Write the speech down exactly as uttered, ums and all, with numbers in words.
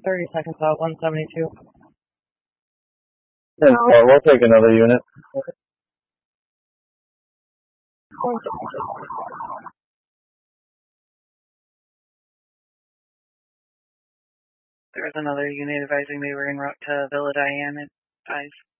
thirty seconds out, one seventy-two. ten four, we'll take another unit. There's another unit advising they were en route to Villa Diane at five.